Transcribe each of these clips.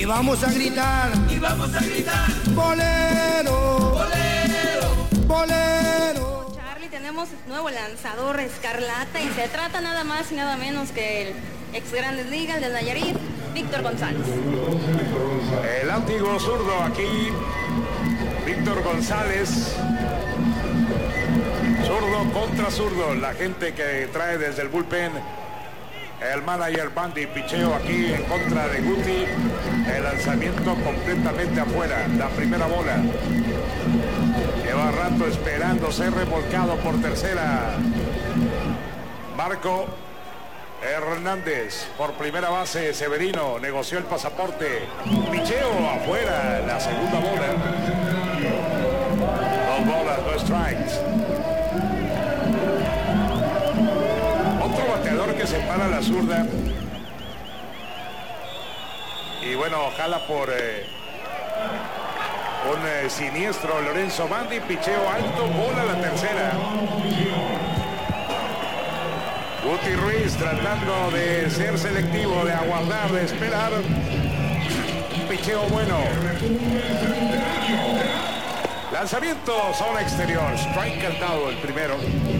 vamos a gritar, y vamos a gritar, bolero, bolero, bolero. Charlie, tenemos nuevo lanzador Escarlata y se trata nada más y nada menos que el ex Grandes Ligas de Nayarit, Víctor González. El antiguo zurdo aquí, Víctor González. Zurdo contra zurdo, la gente que trae desde el bullpen. El manager Bandy, picheo aquí en contra de Guti. El lanzamiento completamente afuera. La primera bola. Lleva rato esperando ser remolcado por tercera. Marco Hernández por primera base. Severino negoció el pasaporte. Picheo afuera. La segunda bola. 2 bolas, 2 strikes. Otro bateador que se para la zurda. Y bueno, jala por un siniestro Lorenzo Bandy. Picheo alto, bola la tercera. Guti Ruiz tratando de ser selectivo, de aguardar, de esperar. Picheo bueno. Lanzamiento, zona exterior. Strike cantado el primero.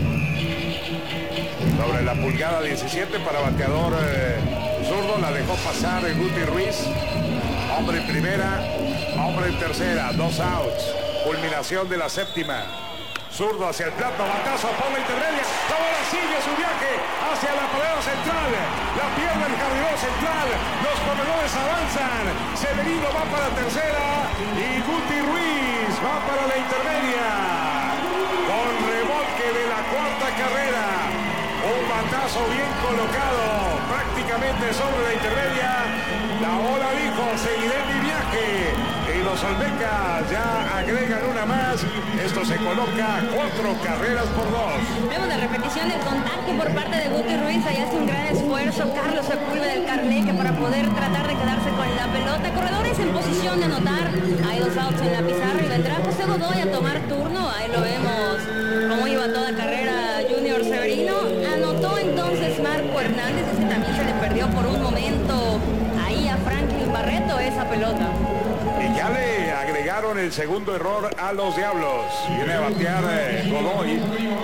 Sobre la pulgada 17 para bateador zurdo. La dejó pasar el Guti Ruiz. Hombre en primera, hombre en tercera. 2 outs. Culminación de la séptima. Zurdo hacia el plato, batazo por la intermedia. La bola sigue su viaje hacia la pared central. La pierde el jardinero central. Los corredores avanzan. Severino va para tercera y Guti Ruiz va para la intermedia. Con remolque de la cuarta carrera. Un batazo bien colocado, prácticamente sobre la intermedia. La bola dijo, seguiré mi viaje. Y los Olmecas ya agregan una más. Esto se coloca 4 carreras por 2. Vemos la repetición del contacto por parte de Guti Ruiz. Ahí hace un gran esfuerzo Carlos Sepúlveda del Carneque para poder tratar de quedarse con la pelota. Corredores en posición de anotar. Hay 2 outs en la pizarra y vendrá José Godoy a tomar turno. Ahí lo vemos cómo iba toda carrera Junior Severino. Anotó entonces Marco Hernández. Es que también se le perdió por un momento ahí a Franklin Barreto esa pelota. Y ya le agregaron el segundo error a los Diablos. Viene a batear Godoy.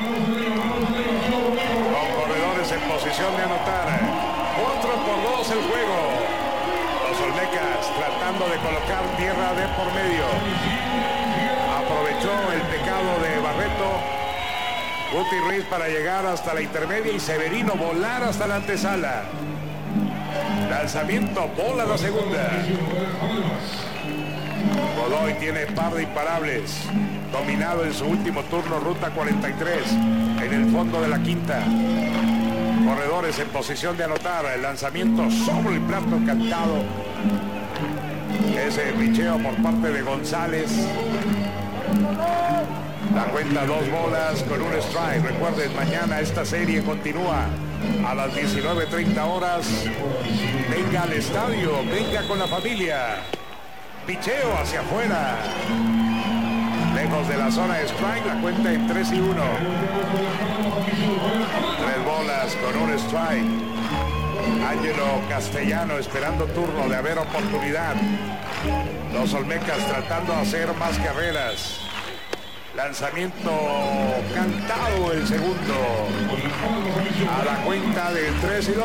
Con corredores en posición de anotar. 4 por 2 el juego. Los Olmecas tratando de colocar tierra de por medio. Aprovechó el pecado de Barreto. Guti Ruiz para llegar hasta la intermedia y Severino volar hasta la antesala. Lanzamiento, bola la segunda. Godoy tiene par de imparables. Dominado en su último turno, ruta 43. En el fondo de la quinta. Corredores en posición de anotar. El lanzamiento sobre el plato cantado. Ese picheo por parte de González. La cuenta 2 bolas con un strike. Recuerden, mañana esta serie continúa a las 19:30 horas. Venga al estadio, venga con la familia. Picheo hacia afuera. Lejos de la zona de strike, la cuenta en 3-1. 3 bolas con un strike. Ángelo Castellano esperando turno de haber oportunidad. Los Olmecas tratando de hacer más carreras. Lanzamiento cantado el segundo. A la cuenta de 3-2.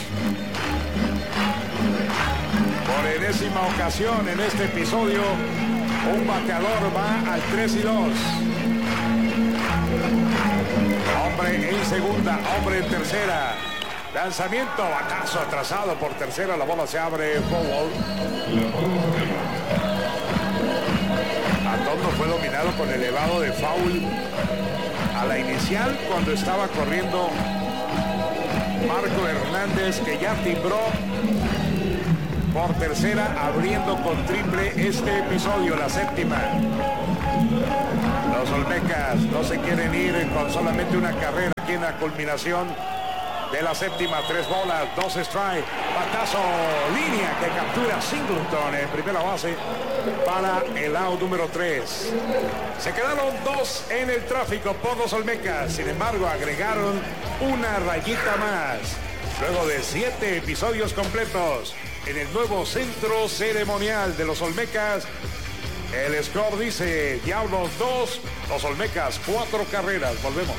Por enésima ocasión en este episodio, un bateador va al 3-2. Hombre en segunda, hombre en tercera. Lanzamiento, batazo atrasado por tercera. La bola se abre, foul. Atondo fue dominado con elevado de foul a la inicial cuando estaba corriendo Marco Hernández, que ya timbró por tercera, abriendo con triple este episodio, la séptima. Los Olmecas no se quieren ir con solamente una carrera aquí en la culminación de la séptima. 3 bolas, 2 strikes. Batazo, línea que captura Singleton en primera base para el out número 3. Se quedaron 2 en el tráfico por los Olmecas. Sin embargo, agregaron una rayita más. Luego de 7 episodios completos, en el nuevo centro ceremonial de los Olmecas. El score dice Diablos 2, los Olmecas 4 carreras. Volvemos.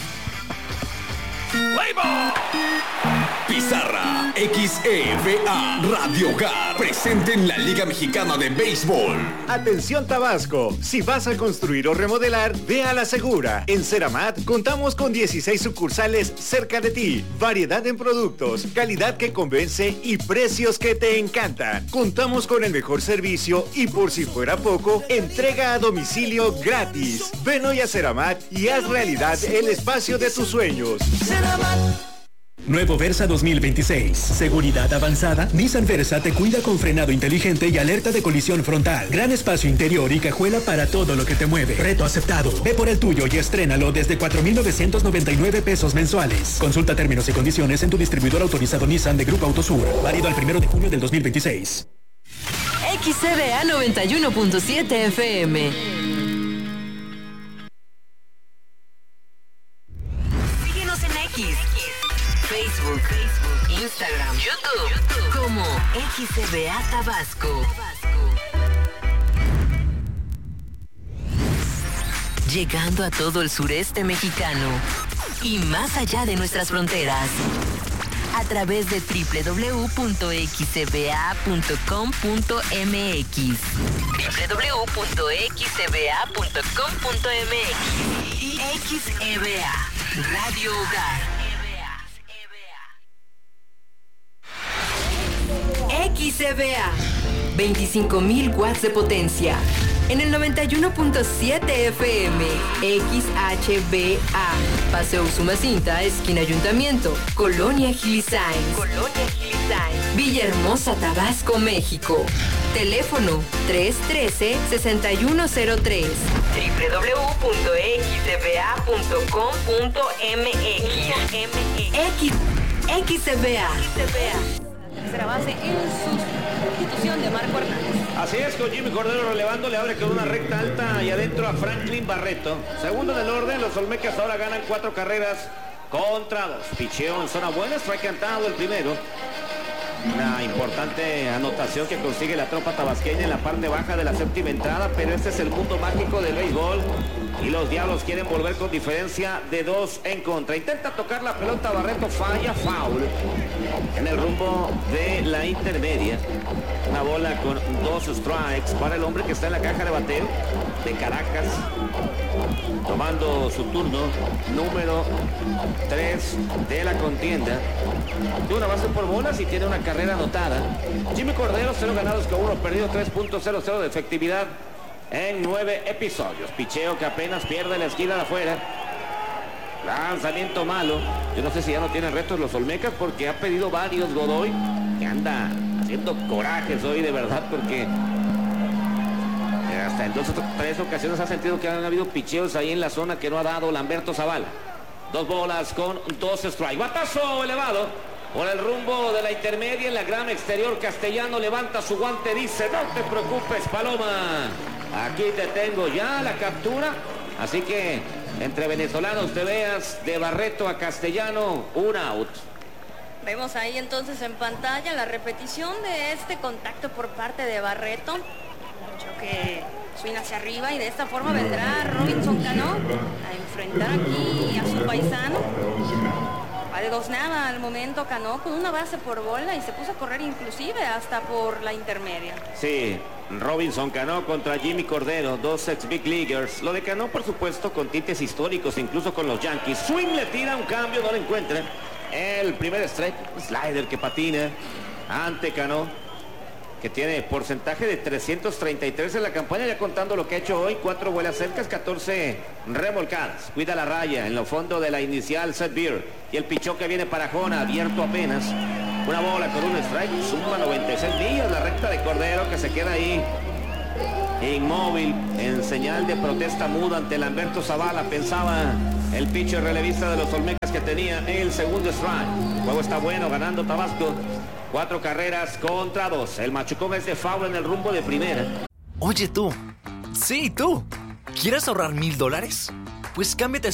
Pizarra XEVA Radio Hogar presente en la Liga Mexicana de Béisbol. Atención Tabasco, si vas a construir o remodelar, ve a la segura. En Ceramat contamos con 16 sucursales cerca de ti, variedad en productos, calidad que convence y precios que te encantan. Contamos con el mejor servicio y por si fuera poco, entrega a domicilio gratis. Ven hoy a Ceramat y haz realidad el espacio de tus sueños. Nuevo Versa 2026. Seguridad avanzada. Nissan Versa te cuida con frenado inteligente y alerta de colisión frontal. Gran espacio interior y cajuela para todo lo que te mueve. Reto aceptado. Ve por el tuyo y estrénalo desde 4,999 pesos mensuales. Consulta términos y condiciones en tu distribuidor autorizado Nissan de Grupo Autosur. Válido al 1 de junio del 2026. XCBA 91.7 FM. Síguenos en X, Facebook, Instagram, YouTube, como XCBA Tabasco. Llegando a todo el sureste mexicano y más allá de nuestras fronteras. A través de www.xcba.com.mx www.xcba.com.mx y XEBA Radio Hogar. XEBA 25,000 watts de potencia en el 91.7 FM. XHBA Paseo Usumacinta, esquina Ayuntamiento, Colonia Gilisain, Villahermosa, Tabasco, México. Teléfono 313-6103 www.xcba.com.mx XEBA. Tercera base en sustitución de Marco Hernández. Así es, con Jimmy Cordero relevando, le abre con una recta alta y adentro a Franklin Barreto. Segundo en el orden, los Olmecas ahora ganan 4 carreras contra 2. Picheo en zona buena, fue cantado el primero. Una importante anotación que consigue la tropa tabasqueña en la parte baja de la séptima entrada, pero este es el mundo mágico del béisbol y los Diablos quieren volver con diferencia de 2 en contra. Intenta tocar la pelota, Barreto falla, foul en el rumbo de la intermedia. Una bola con 2 strikes para el hombre que está en la caja de bateo de Caracas, tomando su turno número 3 de la contienda. De una base por bolas y tiene una carrera anotada. Jimmy Cordero, 0 ganados con 1 perdido, 3.00 de efectividad en 9 episodios. Picheo que apenas pierde la esquina de afuera. Lanzamiento malo. Yo no sé si ya no tienen retos los Olmecas porque ha pedido varios Godoy, que anda haciendo corajes hoy de verdad, porque hasta en 2 o 3 ocasiones ha sentido que han habido picheos ahí en la zona que no ha dado Lamberto Zavala. 2 bolas con 2 strikes. Batazo elevado por el rumbo de la intermedia en la grama exterior. Castellano levanta su guante, dice: no te preocupes, Paloma, aquí te tengo ya la captura. Así que entre venezolanos te veas, de Barreto a Castellano, un out. Vemos ahí entonces en pantalla la repetición de este contacto por parte de Barreto. Que swing hacia arriba y de esta forma vendrá Robinson Cano a enfrentar aquí a su paisano. Va de 2 nada al momento Cano con una base por bola y se puso a correr inclusive hasta por la intermedia. Sí, Robinson Cano contra Jimmy Cordero, 2 ex Big Leaguers. Lo de Cano, por supuesto, con tintes históricos, incluso con los Yankees. Swing le tira un cambio, no lo encuentra. El primer strike, slider que patina ante Cano, que tiene porcentaje de 333 en la campaña, ya contando lo que ha hecho hoy: 4 vuelas cercas, 14 remolcadas. Cuida la raya en lo fondo de la inicial Seth Beer. Y el pichón que viene para Jona, abierto apenas. Una bola con un strike, suma 96 millas. La recta de Cordero que se queda ahí inmóvil en señal de protesta muda ante Lamberto Zavala. Pensaba el pitcher relevista de los Olmecas que tenía el segundo strike. El juego está bueno, ganando Tabasco 4 carreras contra 2. El machucón es de foul en el rumbo de primera. Oye tú, sí tú, ¿quieres ahorrar $1,000? Pues cámbiate